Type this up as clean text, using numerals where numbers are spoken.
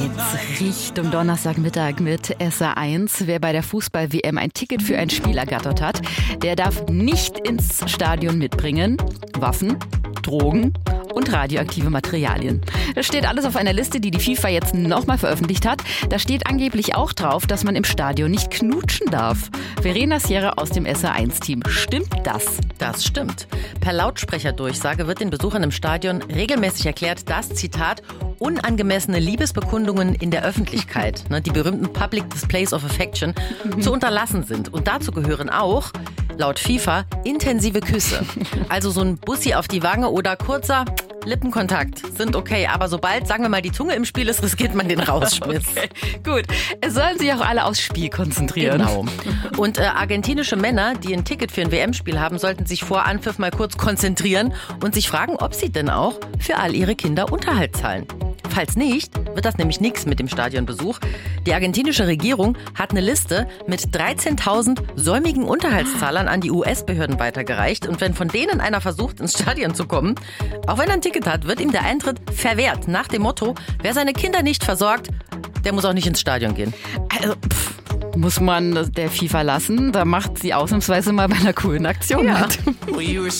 geht's Richtung Donnerstagmittag mit SA1. Wer bei der Fußball-WM ein Ticket für ein Spiel ergattert hat, der darf nicht ins Stadion mitbringen Waffen, Drogen und radioaktive Materialien. Das steht alles auf einer Liste, die die FIFA jetzt nochmal veröffentlicht hat. Da steht angeblich auch drauf, dass man im Stadion nicht knutschen darf. Verena Sierra aus dem SA1-Team. Stimmt das? Das stimmt. Per Lautsprecherdurchsage wird den Besuchern im Stadion regelmäßig erklärt, dass, Zitat, unangemessene Liebesbekundungen in der Öffentlichkeit, die berühmten Public Displays of Affection, zu unterlassen sind. Und dazu gehören auch, laut FIFA, intensive Küsse. Also so ein Bussi auf die Wange oder kurzer Lippenkontakt sind okay. Aber sobald, sagen wir mal, die Zunge im Spiel ist, riskiert man den Rausschmiss. Okay, gut. Es sollen sich auch alle aufs Spiel konzentrieren. Genau. Und argentinische Männer, die ein Ticket für ein WM-Spiel haben, sollten sich vor Anpfiff mal kurz konzentrieren und sich fragen, ob sie denn auch für all ihre Kinder Unterhalt zahlen. Falls nicht, wird das nämlich nichts mit dem Stadionbesuch. Die argentinische Regierung hat eine Liste mit 13.000 säumigen Unterhaltszahlern an die US-Behörden weitergereicht. Und wenn von denen einer versucht, ins Stadion zu kommen, auch wenn er ein Ticket hat, wird ihm der Eintritt verwehrt. Nach dem Motto, wer seine Kinder nicht versorgt, der muss auch nicht ins Stadion gehen. Also, muss man der FIFA lassen? Da macht sie ausnahmsweise mal bei einer coolen Aktion mit.